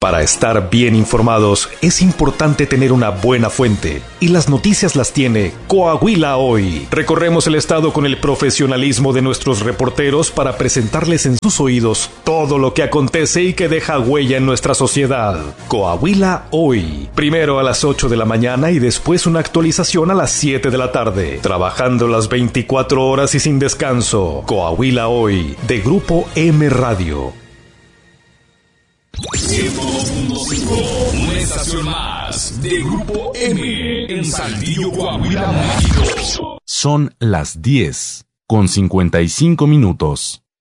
Para estar bien informados es importante tener una buena fuente, y las noticias las tiene Coahuila Hoy. Recorremos el estado con el profesionalismo de nuestros reporteros para presentarles en sus oídos todo lo que acontece y que deja huella en nuestra sociedad. Coahuila Hoy, primero a las 8 de la mañana y después una actualización a las 7 de la tarde, trabajando las 24 horas y sin descanso. Coahuila Hoy, de Grupo M Radio. 102.5, una estación más de Grupo M en Saltillo, Coahuila, México. Son las 10:55.